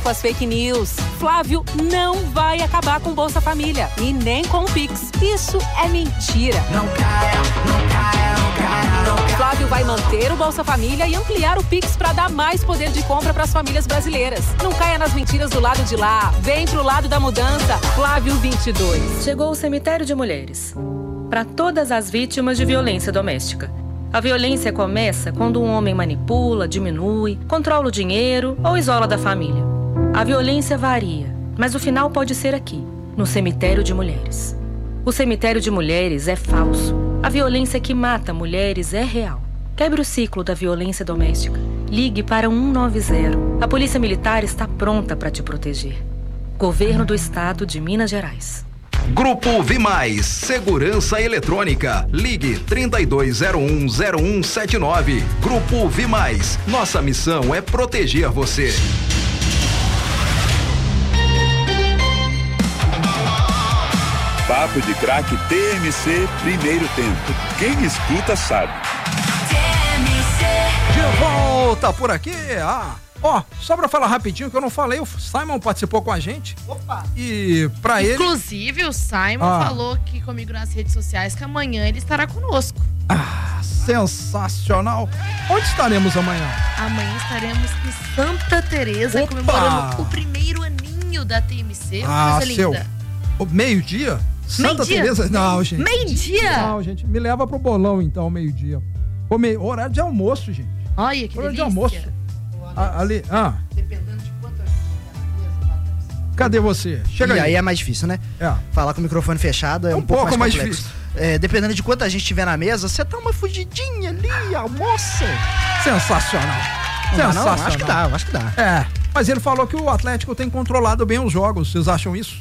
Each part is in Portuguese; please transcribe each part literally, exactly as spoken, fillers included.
Com as fake news, Flávio não vai acabar com Bolsa Família e nem com o Pix. Isso é mentira. Não caia, não caia, não caia, não caia. Flávio vai manter o Bolsa Família e ampliar o Pix para dar mais poder de compra para as famílias brasileiras. Não caia nas mentiras do lado de lá. Vem pro lado da mudança. Flávio vinte e dois. Chegou o Cemitério de Mulheres. Para todas as vítimas de violência doméstica. A violência começa quando um homem manipula, diminui, controla o dinheiro ou isola da família. A violência varia, mas o final pode ser aqui, no Cemitério de Mulheres. O Cemitério de Mulheres é falso. A violência que mata mulheres é real. Quebre o ciclo da violência doméstica. Ligue para um nove zero. A Polícia Militar está pronta para te proteger. Governo do Estado de Minas Gerais. Grupo Vimais, Segurança Eletrônica. Ligue trinta e dois zero um zero um sete nove. Grupo Vimais. Nossa missão é proteger você. Papo de Craque T M C, primeiro tempo. Quem escuta sabe. T M C. De volta por aqui. Ah, ó, só pra falar rapidinho que eu não falei, o Simon participou com a gente. Opa! E pra ele... Inclusive, o Simon ah. falou aqui comigo nas redes sociais que amanhã ele estará conosco. Ah, sensacional. Onde estaremos amanhã? Amanhã estaremos em Santa Teresa, Opa! comemorando o primeiro aninho da T M C. Ah, Coisa seu... linda. O meio-dia? Santa Meio-dia? Teresa? Não, gente. Meio-dia? Não, gente. Me leva pro bolão, então, meio-dia. O meio... Horário de almoço, gente. Olha, que Horário de delícia. almoço. Ah, ali... Ah. Dependendo de quanto a gente... Cadê você? Chega e aí. aí é mais difícil, né? É. Falar com o microfone fechado é um, um pouco, pouco mais, mais complexo. difícil. É, dependendo de quanta gente tiver na mesa, você dá uma fugidinha ali, almoça. Sensacional. Não dá, Sensacional. não? Acho que dá, acho que dá. É, mas ele falou que o Atlético tem controlado bem os jogos. Vocês acham isso?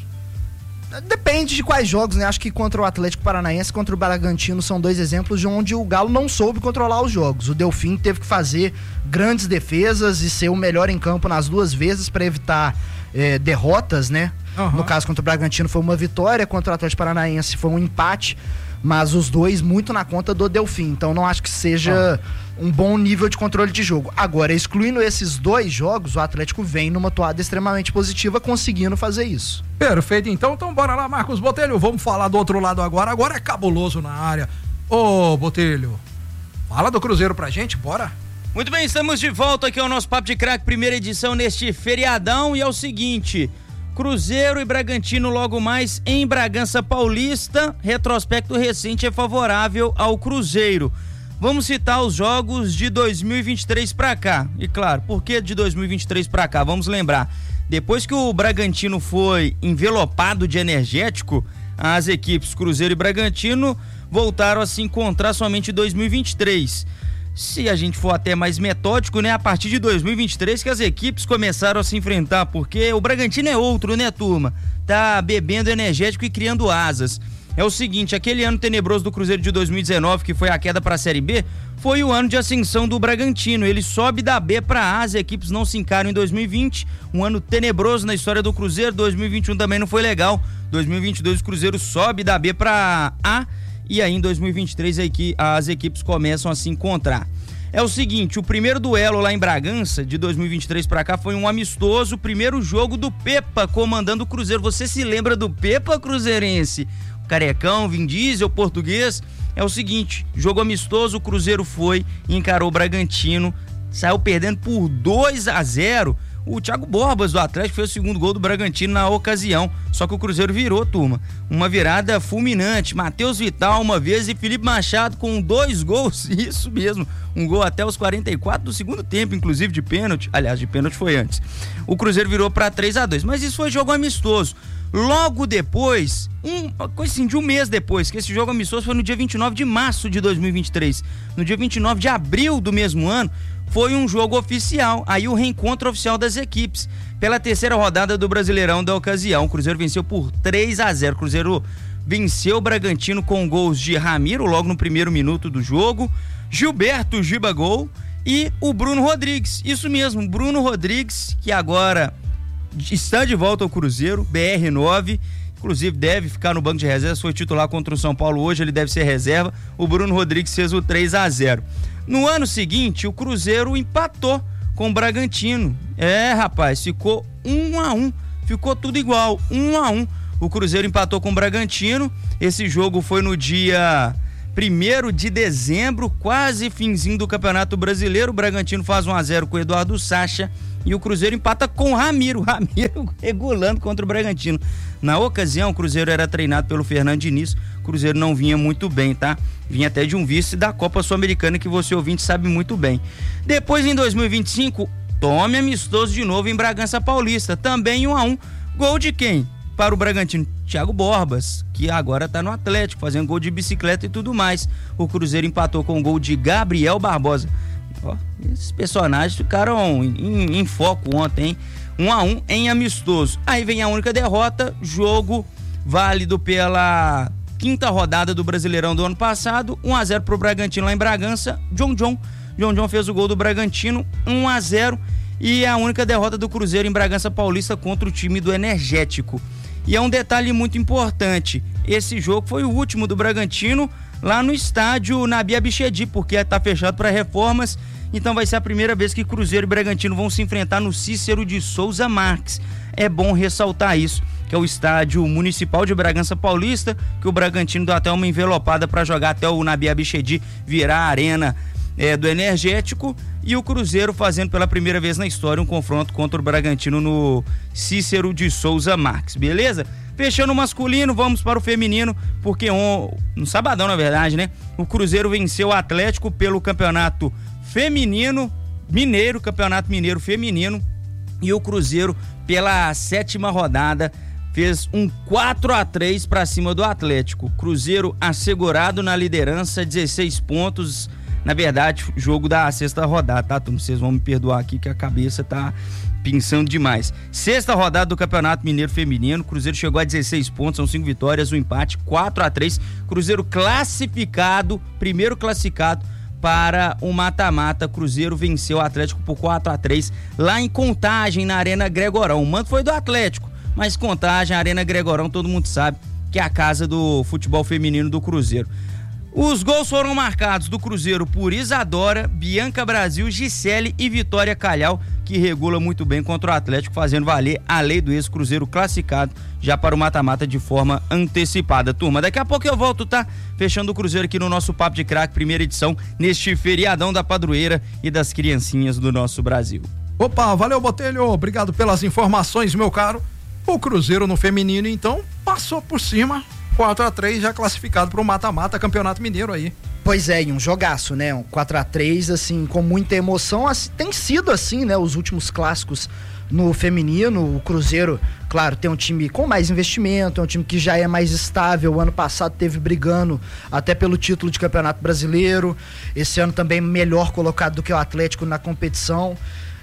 Depende de quais jogos, né? Acho que contra o Atlético Paranaense e contra o Bragantino são dois exemplos de onde o Galo não soube controlar os jogos. O Delfim teve que fazer grandes defesas e ser o melhor em campo nas duas vezes para evitar é, derrotas, né? Uhum. No caso, contra o Bragantino foi uma vitória, contra o Atlético Paranaense foi um empate, mas os dois muito na conta do Delfim. Então não acho que seja uhum. um bom nível de controle de jogo. Agora, excluindo esses dois jogos, o Atlético vem numa toada extremamente positiva, conseguindo fazer isso. Perfeito, então, então bora lá, Marcos Botelho, vamos falar do outro lado agora, agora é cabuloso na área. Ô, Botelho, fala do Cruzeiro pra gente, bora? Muito bem, estamos de volta aqui ao nosso Papo de Craque, primeira edição neste feriadão, e é o seguinte, Cruzeiro e Bragantino logo mais em Bragança Paulista, retrospecto recente é favorável ao Cruzeiro. Vamos citar os jogos de dois mil e vinte e três pra cá, e claro, por que de dois mil e vinte e três pra cá? Vamos lembrar. Depois que o Bragantino foi envelopado de energético, as equipes Cruzeiro e Bragantino voltaram a se encontrar somente em dois mil e vinte e três. Se a gente for até mais metódico, né, a partir de dois mil e vinte e três que as equipes começaram a se enfrentar, porque o Bragantino é outro, né, turma? Tá bebendo energético e criando asas. É o seguinte, aquele ano tenebroso do Cruzeiro de dois mil e dezenove, que foi a queda para a Série B, foi o ano de ascensão do Bragantino. Ele sobe da B para A, as equipes não se encaram em dois mil e vinte, um ano tenebroso na história do Cruzeiro. Dois mil e vinte e um também não foi legal. dois mil e vinte e dois o Cruzeiro sobe da B para A e aí em dois mil e vinte e três as equipes começam a se encontrar. É o seguinte, o primeiro duelo lá em Bragança, de dois mil e vinte e três pra cá, foi um amistoso, primeiro jogo do Pepa comandando o Cruzeiro. Você se lembra do Pepa, cruzeirense? O Carecão, Vin Diesel, português. É o seguinte, jogo amistoso, o Cruzeiro foi, encarou o Bragantino, saiu perdendo por dois a zero. O Thiago Borbas do Atlético fez o segundo gol do Bragantino na ocasião, só que o Cruzeiro virou, turma. Uma virada fulminante, Matheus Vital uma vez e Felipe Machado com dois gols, isso mesmo, um gol até os quarenta e quatro do segundo tempo, inclusive de pênalti, aliás, de pênalti foi antes. O Cruzeiro virou para três a dois, mas isso foi jogo amistoso. Logo depois, um, coisa assim, de um mês depois, que esse jogo amistoso foi no dia vinte e nove de março de dois mil e vinte e três, no dia vinte e nove de abril do mesmo ano, foi um jogo oficial, aí o reencontro oficial das equipes, pela terceira rodada do Brasileirão da ocasião. O Cruzeiro venceu por três a zero, o Cruzeiro venceu o Bragantino com gols de Ramiro logo no primeiro minuto do jogo, Gilberto Giba gol e o Bruno Rodrigues, isso mesmo, Bruno Rodrigues, que agora está de volta ao Cruzeiro, B R nove, inclusive deve ficar no banco de reservas, foi titular contra o São Paulo hoje, ele deve ser reserva. O Bruno Rodrigues fez o três a zero. No ano seguinte, o Cruzeiro empatou com o Bragantino. É, rapaz, ficou um a um. Ficou tudo igual, um a um. O Cruzeiro empatou com o Bragantino. Esse jogo foi no dia primeiro de dezembro, quase finzinho do Campeonato Brasileiro. O Bragantino faz um a zero com o Eduardo Sacha e o Cruzeiro empata com o Ramiro. Ramiro regulando contra o Bragantino. Na ocasião, o Cruzeiro era treinado pelo Fernando Diniz. O Cruzeiro não vinha muito bem, tá? Vinha até de um vice da Copa Sul-Americana, que você ouvinte sabe muito bem. Depois, em dois mil e vinte e cinco, tome amistoso de novo em Bragança Paulista. Também um a um. Gol de quem? Para o Bragantino, Thiago Borbas, que agora tá no Atlético, fazendo gol de bicicleta e tudo mais. O Cruzeiro empatou com o gol de Gabriel Barbosa. Ó, esses personagens ficaram em, em foco ontem, hein? um a um em amistoso. Aí vem a única derrota, jogo válido pela quinta rodada do Brasileirão do ano passado, um a zero pro Bragantino lá em Bragança. John John, John John fez o gol do Bragantino, um a zero. E a única derrota do Cruzeiro em Bragança Paulista contra o time do Energético. E é um detalhe muito importante, esse jogo foi o último do Bragantino lá no estádio Nabi Abichedi, porque está fechado para reformas, então vai ser a primeira vez que Cruzeiro e Bragantino vão se enfrentar no Cícero de Souza Marques. É bom ressaltar isso, que é o estádio municipal de Bragança Paulista, que o Bragantino deu até uma envelopada para jogar até o Nabi Abichedi virar a arena é, do Energético, e o Cruzeiro fazendo pela primeira vez na história um confronto contra o Bragantino no Cícero de Souza Marques, beleza? Fechando o masculino, vamos para o feminino, porque on, no sabadão, na verdade, né? O Cruzeiro venceu o Atlético pelo campeonato feminino mineiro, campeonato mineiro feminino, e o Cruzeiro pela sétima rodada fez um quatro a três para cima do Atlético. Cruzeiro assegurado na liderança, dezesseis pontos. Na verdade, jogo da sexta rodada, tá, turma? Vocês vão me perdoar aqui que a cabeça tá pensando demais. Sexta rodada do Campeonato Mineiro Feminino, Cruzeiro chegou a dezesseis pontos, são cinco vitórias, um empate, quatro a três. Cruzeiro classificado, primeiro classificado para o mata-mata. Cruzeiro venceu o Atlético por quatro a três lá em Contagem, na Arena Gregorão. O mando foi do Atlético, mas Contagem, Arena Gregorão, todo mundo sabe que é a casa do futebol feminino do Cruzeiro. Os gols foram marcados do Cruzeiro por Isadora, Bianca Brasil, Gisele e Vitória Calhau, que regula muito bem contra o Atlético, fazendo valer a lei do ex-Cruzeiro classificado já para o mata-mata de forma antecipada. Turma, daqui a pouco eu volto, tá? Fechando o Cruzeiro aqui no nosso Papo de Craque, primeira edição, neste feriadão da padroeira e das criancinhas do nosso Brasil. Opa, valeu, Botelho, obrigado pelas informações, meu caro. O Cruzeiro no feminino, então, passou por cima, quatro a três, já classificado para o mata-mata, Campeonato Mineiro aí. Pois é, e um jogaço, né? Um quatro a três, assim, com muita emoção. Assim, tem sido assim, né? Os últimos clássicos no feminino. O Cruzeiro, claro, tem um time com mais investimento, é um time que já é mais estável. O ano passado teve brigando até pelo título de Campeonato Brasileiro. Esse ano também melhor colocado do que o Atlético na competição.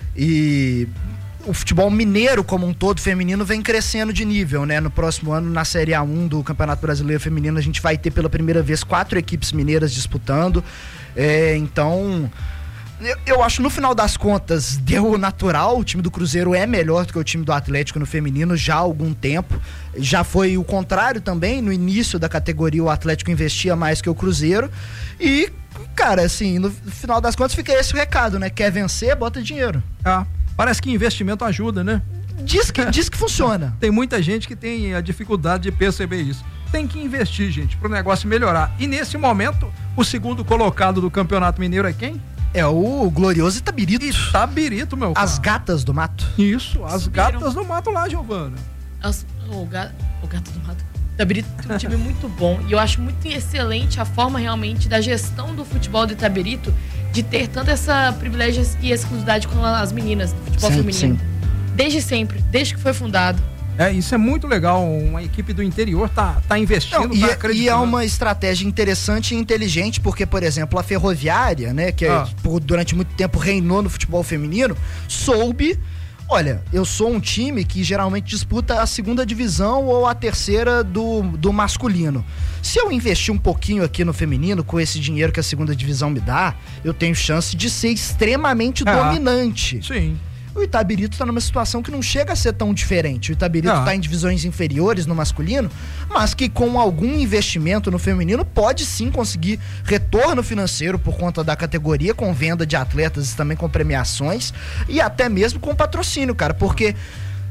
E o futebol mineiro como um todo feminino vem crescendo de nível, né? No próximo ano, na Série A um do Campeonato Brasileiro Feminino, a gente vai ter pela primeira vez quatro equipes mineiras disputando. É, então, eu, eu acho, no final das contas, deu natural. O time do Cruzeiro é melhor do que o time do Atlético no feminino já há algum tempo. Já foi o contrário também. No início da categoria, o Atlético investia mais que o Cruzeiro. E, cara, assim, no final das contas fica esse o recado, né? Quer vencer, bota dinheiro. Ah. Parece que investimento ajuda, né? Diz que, diz que funciona. Tem muita gente que tem a dificuldade de perceber isso. Tem que investir, gente, pro negócio melhorar. E nesse momento, o segundo colocado do Campeonato Mineiro é quem? É o glorioso Itabirito. Itabirito, meu As cara. gatas do mato. Isso, as Subiram. gatas do mato lá, Giovana. As, o, ga, o gato do mato. Itabirito tem um time muito bom. E eu acho muito excelente a forma realmente da gestão do futebol do Itabirito de ter tanta essa privilégio e exclusividade com as meninas do futebol Sim, feminino. sim. Desde sempre, desde que foi fundado. É, isso é muito legal. Uma equipe do interior tá, tá investindo, Não, e, tá é- acreditando. e é uma estratégia interessante e inteligente, porque, por exemplo, a Ferroviária, né, que é, Ah. por- durante muito tempo reinou no futebol feminino, soube. Olha, eu sou um time que geralmente disputa a segunda divisão ou a terceira do, do masculino. Se eu investir um pouquinho aqui no feminino, com esse dinheiro que a segunda divisão me dá, eu tenho chance de ser extremamente Ah. dominante. Sim. O Itabirito tá numa situação que não chega a ser tão diferente. O Itabirito Ah. tá em divisões inferiores no masculino, mas que com algum investimento no feminino pode sim conseguir retorno financeiro por conta da categoria, com venda de atletas e também com premiações e até mesmo com patrocínio, cara, porque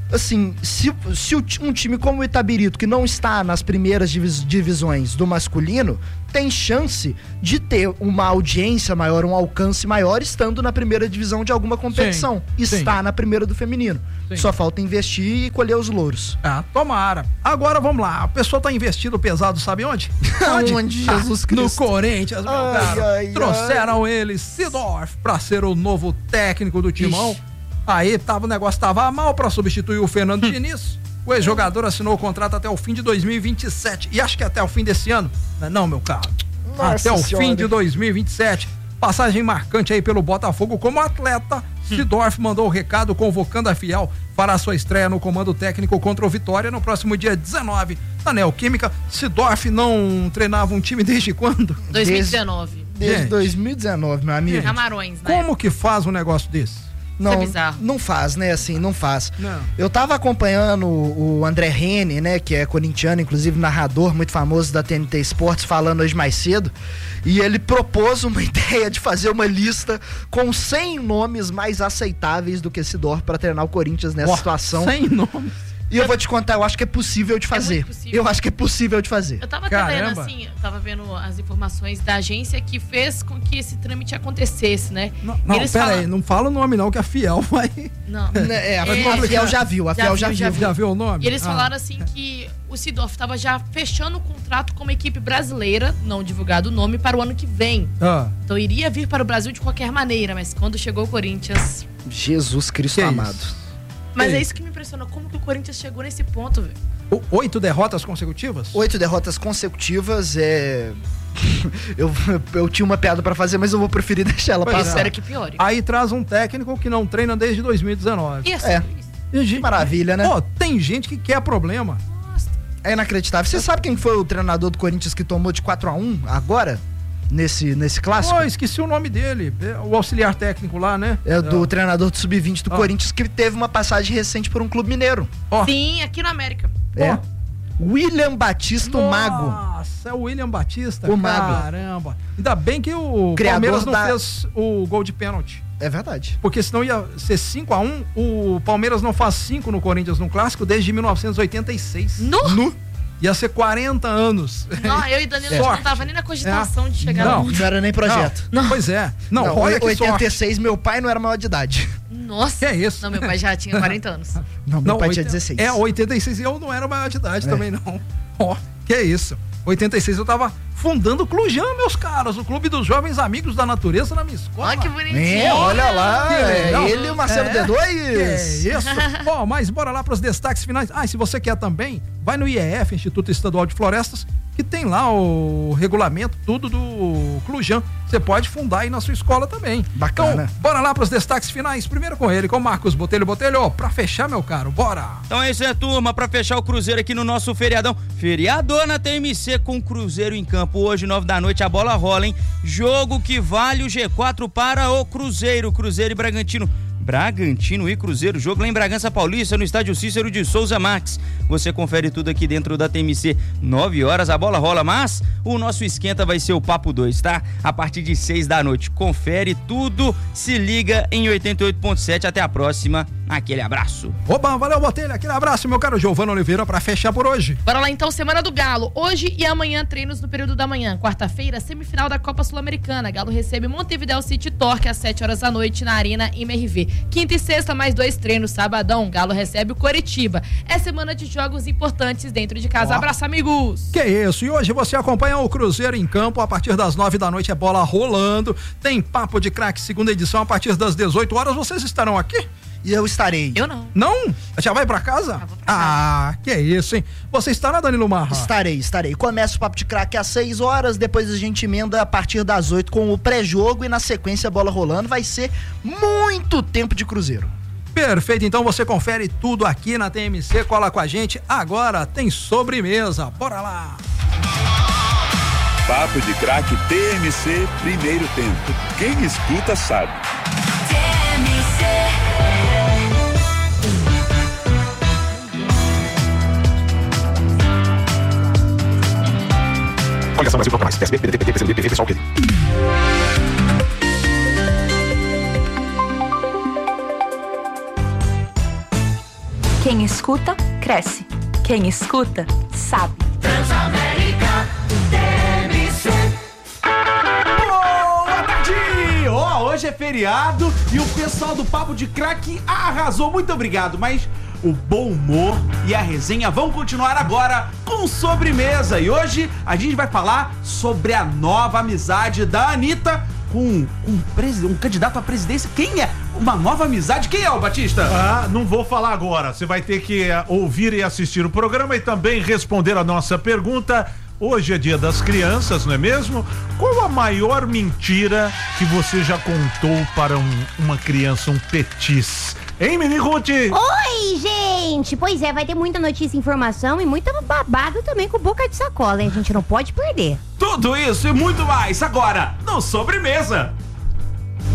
assim, se, se o ti- um time como o Itabirito, que não está nas primeiras divis- divisões do masculino, tem chance de ter uma audiência maior, um alcance maior, estando na primeira divisão de alguma competição. Sim, Está sim. na primeira do feminino. Sim. Só falta investir e colher os louros. Ah, tomara. Agora vamos lá. A pessoa tá investindo pesado, sabe onde? Onde, Jesus Ah, no Cristo? Corinthians, meu Ai, caro. ai, Trouxeram ele, Sidorf, pra ser o novo técnico do timão. Ixi. Aí tava, o negócio tava mal pra substituir o Fernando Diniz. O ex-jogador assinou o contrato até o fim de dois mil e vinte e sete. E acho que até o fim desse ano. Não, não, meu caro. Nossa até o Senhora. fim de dois mil e vinte e sete. Passagem marcante aí pelo Botafogo como atleta. Sidorf mandou o recado convocando a Fiel para a sua estreia no comando técnico contra o Vitória no próximo dia dezenove. Na Neoquímica, Sidorf não treinava um time desde quando? dois mil e dezenove. Desde Gente. dois mil e dezenove, meu amigo. Camarões, né? Como que faz um negócio desse? Não, Isso é bizarro. não faz, né? Assim, não faz. Não. Eu tava acompanhando o, o André Rene, né? Que é corintiano, inclusive narrador muito famoso da T N T Esportes, falando hoje mais cedo. E ele propôs uma ideia de fazer uma lista com cem nomes mais aceitáveis do que Sidorf para treinar o Corinthians nessa Ó, situação. Sem nomes. E eu vou te contar, eu acho que é possível de fazer. muito possível. Eu acho que é possível de fazer. Eu tava até lendo Caramba. assim, eu tava vendo as informações da agência que fez com que esse trâmite acontecesse, né? Não, E não eles pera falam- aí, não fala o nome não, que a Fiel vai... Não. É, a, É, a Fiel já viu, a já Fiel já viu, viu. já viu. Já viu o nome? E eles Ah. falaram assim que o Sidorf tava já fechando o contrato com uma equipe brasileira, não divulgado o nome, para o ano que vem. Ah, Então iria vir para o Brasil de qualquer maneira, mas quando chegou o Corinthians... Jesus Cristo que amado. isso? Mas Que é isso que me impressionou, como que o Corinthians chegou nesse ponto, velho? O- Oito derrotas consecutivas? Oito derrotas consecutivas, é... eu, eu tinha uma piada pra fazer, mas eu vou preferir deixar ela Pois é. passar. Espero que piore. Aí traz um técnico que não treina desde dois mil e dezenove. Isso, É. isso. E, gente, Maravilha, né? Pô, tem gente que quer problema. É inacreditável. Você sabe quem foi o treinador do Corinthians que tomou de quatro a um agora? Nesse, nesse clássico? Pô, esqueci o nome dele. É o auxiliar técnico lá, né? É do treinador do sub vinte do Ó. Corinthians, que teve uma passagem recente por um clube mineiro. Ó, Sim, aqui na América. É. William Batista, o Mago. Nossa, é o William Batista. O Mago. Caramba. Ainda bem que o Criador Palmeiras não da- fez o gol de pênalti. É verdade. Porque senão ia ser cinco a um. O Palmeiras não faz cinco no Corinthians no clássico desde mil novecentos e oitenta e seis. No? No. Ia ser quarenta anos. Não, eu e Danilo É. a gente não tava nem na cogitação É. de chegar Não. lá. Não era nem projeto. Não. Pois é. Não, Não, olha que oitenta e sorte. seis, meu pai não era maior de idade. Nossa. Que é isso? Não, meu pai já tinha quarenta anos. Não, meu Não, pai oitenta tinha dezesseis. É, oitenta e seis eu não era maior de idade É. também, não. Ó, que é isso. oitenta e seis eu tava fundando o Clujan, meus caros, o Clube dos Jovens Amigos da Natureza na minha escola. Olha que bonitinho. É, olha lá, Que é legal. ele e o Marcelo É. D Que dois. isso. Bom, mas bora lá para os destaques finais. Ah, e se você quer também, vai no I E F, Instituto Estadual de Florestas, que tem lá o regulamento, tudo do Clujan. Você pode fundar aí na sua escola também. Bacana. Então, bora lá para os destaques finais. Primeiro com ele, com o Marcos Botelho. Botelho, pra fechar, meu caro, bora. Então é isso aí, turma, pra fechar o Cruzeiro aqui no nosso feriadão. Feriador na T M C com o Cruzeiro em campo. Hoje, nove da noite, a bola rola, hein? Jogo que vale o G quatro para o Cruzeiro. Cruzeiro e Bragantino. Bragantino e Cruzeiro, jogo lá em Bragança Paulista, no estádio Cícero de Souza Marques. Você confere tudo aqui dentro da T M C, nove horas, a bola rola, mas o nosso esquenta vai ser o Papo dois, tá? A partir de seis da noite. Confere tudo, se liga em oitenta e oito ponto sete. Até a próxima, aquele abraço. Oba, valeu, Botelho. Aquele abraço, meu caro Giovano Oliveira, pra fechar por hoje. Bora lá então, Semana do Galo. Hoje e amanhã, treinos no período da manhã. Quarta-feira, semifinal da Copa Sul-Americana. Galo recebe Montevideo City Torque às sete horas da noite na Arena M R V. Quinta e sexta, mais dois treinos. Sabadão, Galo recebe o Coritiba. É semana de jogos importantes dentro de casa. Ó. Abraço, amigos! Que isso, e hoje você acompanha o Cruzeiro em campo a partir das nove da noite, é bola rolando, tem Papo de Craque, segunda edição, a partir das dezoito horas, vocês estarão aqui? E eu estarei. Eu não. Não? Já vai pra casa? Já vou pra Ah, que isso, hein? Você estará, Danilo Marra? Estarei, estarei. Começa o Papo de Craque às seis horas, depois a gente emenda a partir das oito com o pré-jogo e na sequência a bola rolando. Vai ser muito tempo de Cruzeiro. Perfeito, então você confere tudo aqui na T M C, cola com a gente. Agora tem sobremesa, bora lá. Papo de Craque T M C, primeiro tempo. Quem escuta sabe. T M C. Coligação Brasil Proclamais, P S B, P D T, P T, P C M D, P V, Pessoal, P D. Quem escuta, cresce. Quem escuta, sabe. Transamérica T M C. Boa tarde! Ó, hoje é feriado e o pessoal do Papo de Crack arrasou. Muito obrigado, mas o bom humor e a resenha vão continuar agora com sobremesa. E hoje a gente vai falar sobre a nova amizade da Anitta com um, pres... um candidato à presidência. Quem é? Uma nova amizade? Quem é, o Batista? Ah, não vou falar agora. Você vai ter que uh, ouvir e assistir o programa e também responder a nossa pergunta. Hoje é dia das crianças, não é mesmo? Qual a maior mentira que você já contou para um, uma criança, um petis? Hein, Mini Ruth? Oi, gente! Pois é, vai ter muita notícia, informação e muito babado também com boca de sacola, hein? A gente não pode perder. Tudo isso e muito mais agora no Sobremesa.